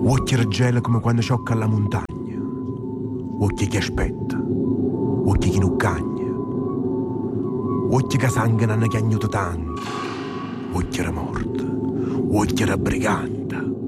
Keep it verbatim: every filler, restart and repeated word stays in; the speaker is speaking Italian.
Occhi gela come quando sciocca alla montagna, occhi che aspetta, occhi che non cagna, occhi che sanguinano che hanno tanto, occhi da morte, occhi da briganta.